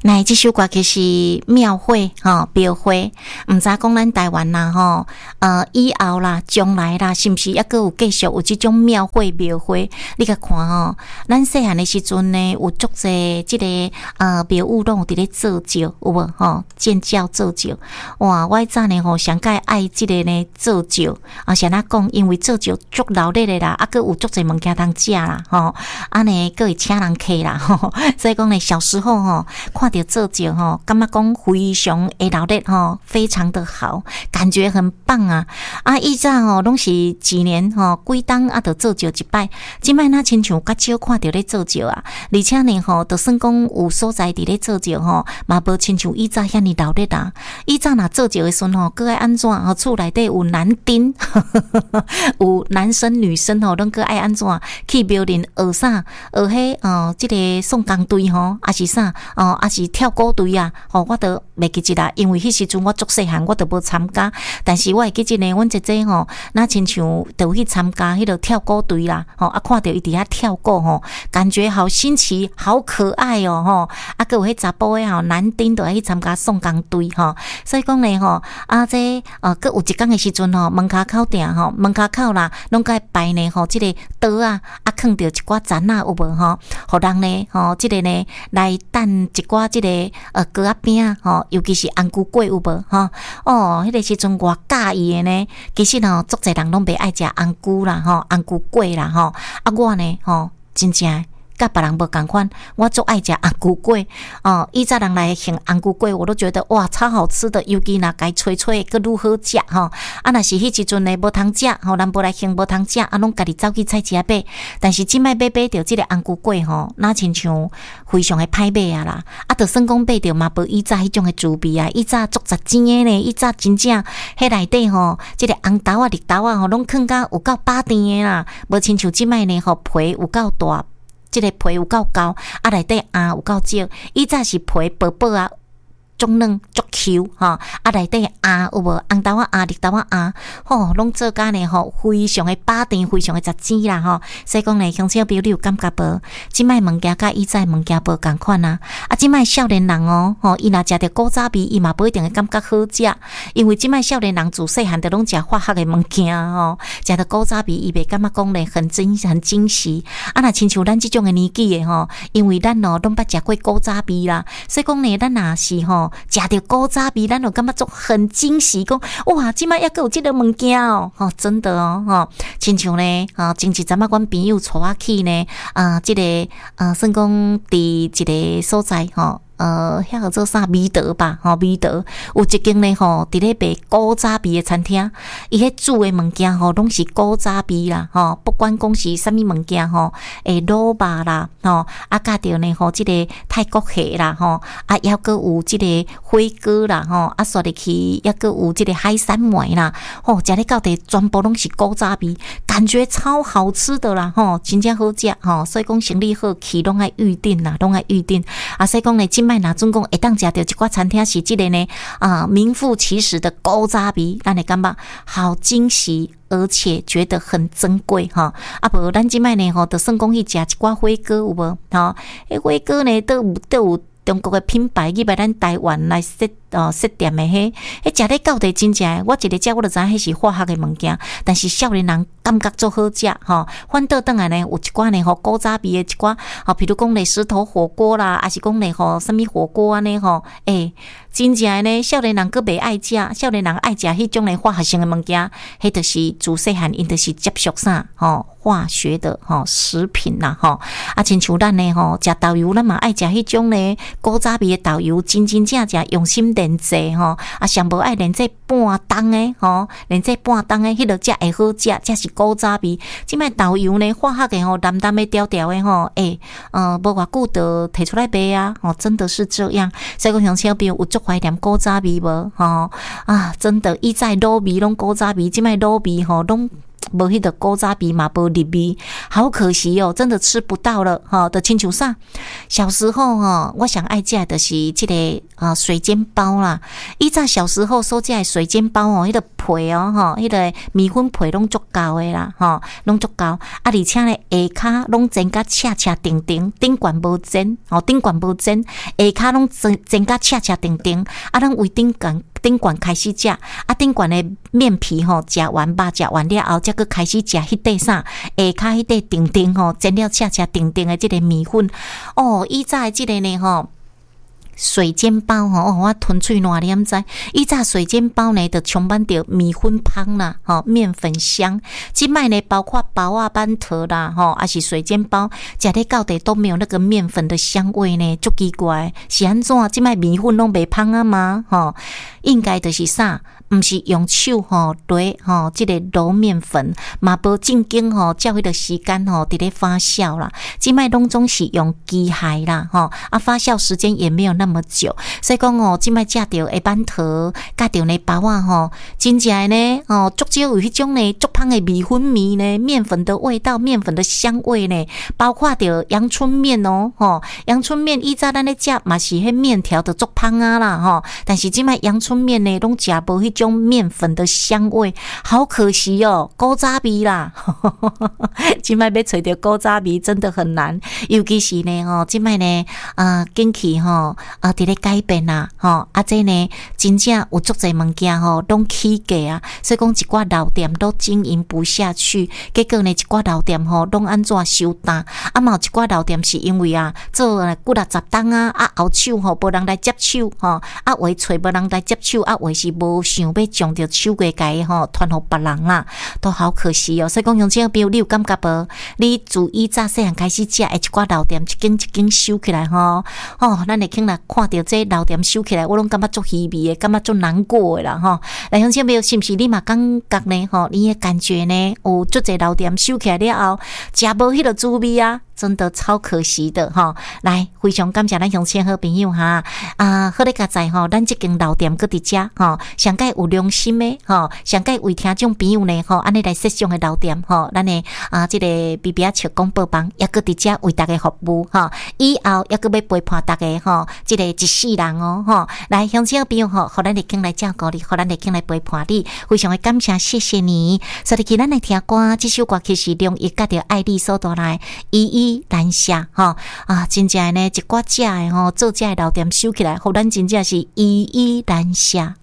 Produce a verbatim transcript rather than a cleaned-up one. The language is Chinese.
那这首歌曲是庙会吼，庙会，毋知讲咱台湾啦吼，呃，以后啦，将来啦，是毋是还佫有继续有即种庙会庙会？你甲看吼，咱细汉的时阵呢，有足济即个呃庙宇拢有伫咧做醮，有无吼？建教做醮，哇！我早呢吼，上介爱即个呢做醮，啊，像咱讲，因为做醮足劳力的啦，啊，佫有足济物件通食啦，吼，啊呢，佫会请人客啦，吼，所以讲呢，小时候吼，看着做醮吼，感觉讲非常会劳力吼，非常的好，感觉很棒啊！啊，以前吼拢是一年吼几档啊，着做醮一摆，即摆若亲像较少看着咧做醮啊，而且呢吼，就算讲有所在伫咧做醮吼，嘛无亲像以前遐尼劳力啊。以前若做醮的时阵吼，佫爱安怎吼？厝内底有男丁，有男生女生吼，拢佫爱安怎去庙林学啥？学迄哦，即、这个送工队吼，还是啥？哦，还是跳鼓队啊？哦，我都袂记记啦，因为迄时阵我足细汉，我都无参加。但是我会记记呢，阮姐姐吼，那亲像都去参加迄个跳鼓队啦，吼啊，看到伊伫遐跳鼓吼，感觉好新奇，好可爱哦，吼啊，佫有迄查甫诶吼，男丁都爱去参加送工队吼，所以讲呢吼，啊这呃，佫有一工诶时阵吼，门骹口顶吼，门骹口啦，拢该摆呢吼，即、這个刀啊，啊，放着一寡罾啊，有无吼？互人呢吼，即、這个呢来等一寡即、這個呃糕仔饼啊，吼，尤其是红菇粿有无吼？哦，迄、那個时阵我介意诶呢，其實吼，足侪人拢袂愛食紅菇啦，吼，紅菇粿啦，吼，啊我呢吼，真正。甲別人無共款，我足愛食紅菇粿哦。以前人來行紅菇粿，我都覺得哇超好吃的，尤其若該脆脆個愈好食吼。啊，若是迄時陣呢無通食，吼人無來行無通食，啊攏家己走去菜市仔買。但是即擺買買着即個紅菇粿吼，那親像非常的歹買啊啦。啊，就算講買着嘛，無以前迄種的滋味啊，以前足值錢的呢，以前真正迄內底吼，即個紅豆啊、綠豆啊吼，攏囥甲有夠飽甜的啦，無親像即擺呢吼皮有夠大。即個皮有夠厚，啊內底芽有夠少，以前是皮薄薄啊，足軟足 Q 吼，啊內底芽有無紅豆啊芽、綠豆啊芽，吼攏做甲呢吼，非常的飽甜，非常的值錢啦吼。所以講呢，鄉親朋友你有感覺無？即擺物件甲以前物件無共款啊！啊，即擺少年人哦，吼伊若食着古早味，伊嘛不一定會感覺好食，因為即擺少年人自細漢就攏食化學的物件吼，食着古早味，伊袂感覺講呢很驚很驚喜。啊，若親像咱即種的年紀的吼，因為咱哦攏捌食過古早味啦，所以講呢，咱若是吼食着古早味，咱就感覺做很驚喜，講哇，即擺抑閣有即個物件哦，吼，真的哦，吼，親像呢，啊，前一陣仔阮朋友帶我去呢，啊，即、這個啊，算講佇一個所在吼。呃，遐個做啥美德吧，吼美德有一間呢吼，佇咧賣古早味的餐廳，伊迄煮的物件吼，攏是古早味啦，吼，不管講是啥物物件吼，誒滷肉啦，吼，啊加着呢吼，即、這個泰國蝦啦，吼，啊抑閣有即個火鍋啦，吼，啊刷入去抑閣有即個海參糜啦，吼，食咧到底全部攏是古早味，感覺超好吃的啦，吼，真正好食，吼，所以講生理好去攏愛預定啦，攏愛預定，啊，所以講呢，今賣若總共會當食到一寡餐廳是即個呢啊名副其實的古早味，咱會感覺好驚喜，而且覺得很珍貴哈。啊無咱即賣呢吼，就算講去食一寡火鍋有無？吼，迄火鍋呢都有都有中國的品牌去來咱台灣來設哦設店的迄，迄食咧到底真正，我一個食我就知迄是化學的物件，但是少年人感覺做好食吼，反倒轉來呢有一寡呢吼古早味的一寡，吼，比如講呢石頭火鍋啦，還是講呢吼什麼火鍋安尼吼，誒，真正呢少年人閣袂愛食，少年人愛食迄種呢化學性的物件，迄就是自細漢因就是接觸啥吼化學的吼食品啦吼，啊，親像咱呢吼食豆油，咱嘛愛食迄種呢古早味的豆油，真真正正用心煉製吼，啊，上無愛煉製半冬的吼，煉製半冬的迄落才會好食，才是古早味。即擺豆油呢化學的吼，淡淡的調調的吼，誒、欸，呃，無偌久就摕出來賣啊，吼，真的是這樣。所以講鄉親朋友有足懷念古早味無？吼啊，真的以前滷味攏古早味，即擺滷味吼攏。 无迄个古早味嘛，无入味，好可惜哦，真的吃不到了哈。的亲像啥？小时候哈，我想爱食的就是这个啊水煎包啦。以前小时候所食的水煎包哦，迄个皮哦哈，迄个米粉皮拢足够的啦哈，拢足够。啊，而且咧下骹拢煎甲赤赤定定，顶悬无煎哦，顶悬无煎，下骹拢煎煎甲赤赤定定。啊，咱为顶悬顶悬开始食，啊顶悬的面皮吼食完肉食完了后，才佫开始食迄块啥，下骹迄块定定吼煎了赤赤定定的即个米粉。哦，以前的即个呢吼。水煎包吼、哦，我吞嘴烂念知。以前水煎包呢，就充满着米粉香啦，吼、哦、面粉香。即摆呢，包括包啊、板头啦，吼、哦，还是水煎包，食咧到底都没有那个面粉的香味呢，足奇怪。是安怎？即摆米粉拢袂香啊吗？吼、哦，应该就是啥？毋是用手吼擂吼，即、这个揉面粉，嘛无正经吼，照迄个时间吼伫咧发酵啦。即摆拢总是用机械啦，吼啊发酵时间也没有那么久，所以讲哦，即摆食着的板头，甲着呢包啊吼，真正呢哦，足少有迄种呢足香的米粉味呢，面粉的味道，面粉的香味呢，包括着阳春面哦，吼阳春面以前咱咧食嘛是迄面条的足香啊啦，吼，但是即摆阳春面呢，拢食无迄种面粉的香味，好可惜哦，古早味啦，即摆要找着古早味真的很难，尤其是呢吼，即摆呢啊，景气吼啊，伫咧改变啦，吼啊，这呢真正有足侪物件吼，拢起价啊，所以讲一寡老店都经营不下去，结果呢一寡老店吼，拢安怎收单？啊，嘛有一寡老店是因为啊，做了几六十档啊，啊后手吼无人来接手吼，啊为找无人来接手，啊为是无想要将着手过家吼传互别人啦，都好可惜哦。所以讲，乡亲朋友，你有感觉无？你自以早细汉开始食的一寡老店，一间一间收起来吼，哦，咱会听啦，看到这老店收起来，我拢感觉足稀微的，感觉足难过的啦吼。来，乡亲朋友，是不是你嘛感觉呢？吼，你的感觉呢？有足侪老店收起来了后，食无迄个滋味啊！真的超可惜的哈！来，非常感谢咱乡亲好朋友哈啊，好咧加在吼，咱这间老店搁伫遮吼，上届有良心的吼，上届为听众朋友呢吼，安尼来设想的老店吼，咱的啊这个 B B 笑广播帮也搁伫遮为大家服务哈，以后也搁要陪伴大家吼，这个一世人哦吼，来乡亲朋友吼，互咱的经来照顾你，互咱的经来陪伴你，非常的感谢，谢谢你。所以，咱来听歌，这首歌曲是用一甲着爱丽所带来依依。难下吼啊，真正呢一寡食的吼，做食的老店收起来，互咱真正是依依难下。